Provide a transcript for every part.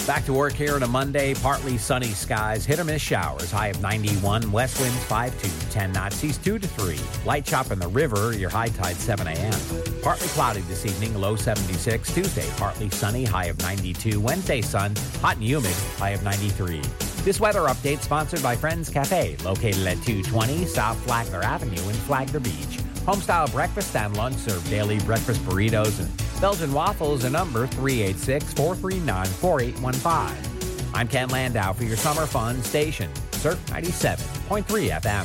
Back to work here on a Monday. Partly sunny skies, hit or miss showers. High of 91. West winds 5 to 10 knots. Seas 2 to 3. Light chop in the river. Your high tide 7 a.m. Partly cloudy this evening. Low 76. Tuesday partly sunny. High of 92. Wednesday sun. Hot and humid. High of 93. This weather update sponsored by Friends Cafe, located at 220 South Flagler Avenue in Flagler Beach. Homestyle breakfast and lunch serve daily breakfast burritos and Belgian waffles, a number 386-439-4815. I'm Ken Landau for your summer fun station, Surf 97.3 FM.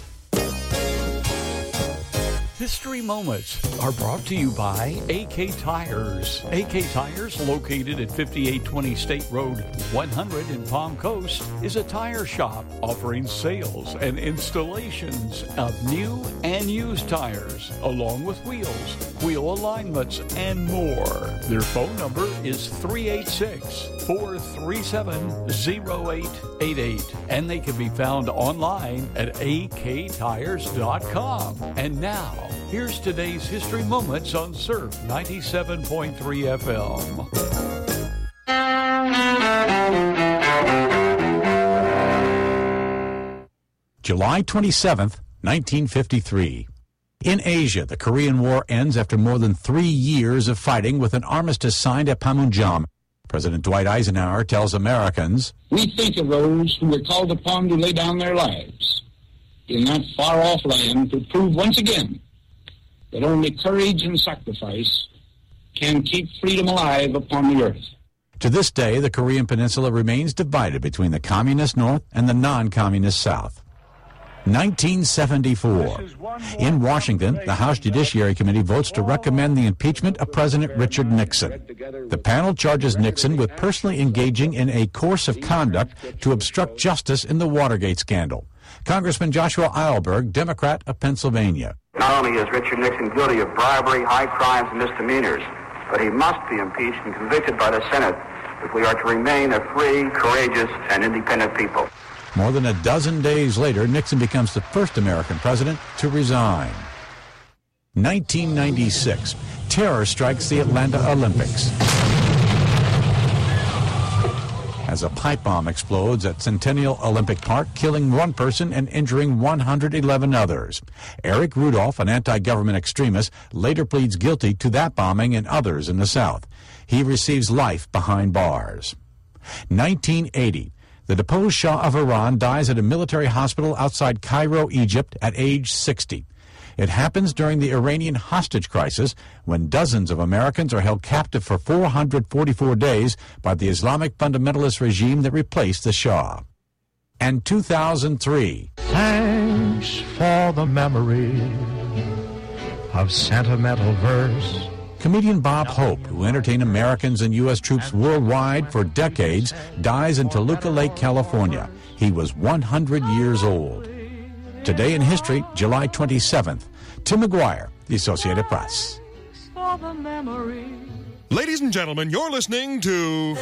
History Moments are brought to you by AK Tires. AK Tires, located at 5820 State Road 100 in Palm Coast, is a tire shop offering sales and installations of new and used tires, along with wheels, wheel alignments, and more. Their phone number is 386-437-0888, and they can be found online at aktires.com. And now, here's today's History Moments on Surf 97.3 FM. July 27th, 1953. In Asia, the Korean War ends after more than 3 years of fighting with an armistice signed at Panmunjom. President Dwight Eisenhower tells Americans, "We think of those who were called upon to lay down their lives in that far-off land to prove once again that only courage and sacrifice can keep freedom alive upon the earth." To this day, the Korean Peninsula remains divided between the communist North and the non-communist South. 1974. In Washington, the House Judiciary Committee votes to recommend the impeachment of President Richard Nixon. The panel charges Nixon with personally engaging in a course of conduct to obstruct justice in the Watergate scandal. Congressman Joshua Eilberg, Democrat of Pennsylvania. Not only is Richard Nixon guilty of bribery, high crimes, and misdemeanors, but he must be impeached and convicted by the Senate if we are to remain a free, courageous, and independent people. More than a dozen days later, Nixon becomes the first American president to resign. 1996. Terror strikes the Atlanta Olympics as a pipe bomb explodes at Centennial Olympic Park, killing 1 person and injuring 111 others. Eric Rudolph, an anti-government extremist, later pleads guilty to that bombing and others in the South. He receives life behind bars. 1980. The deposed Shah of Iran dies at a military hospital outside Cairo, Egypt, at age 60. It happens during the Iranian hostage crisis, when dozens of Americans are held captive for 444 days by the Islamic fundamentalist regime that replaced the Shah. And 2003. Thanks for the memory of sentimental verse. Comedian Bob Hope, who entertained Americans and U.S. troops worldwide for decades, dies in Toluca Lake, California. He was 100 years old. Today in history, July 27th. Tim McGuire, The Associated Press. Ladies and gentlemen, you're listening to